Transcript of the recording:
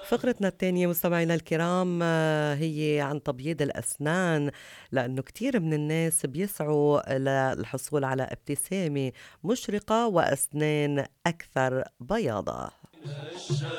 فقرتنا التانية مستمعينا الكرام هي عن تبييض الأسنان، لأنه كتير من الناس بيسعوا للحصول على ابتسامة مشرقة وأسنان أكثر بياضة.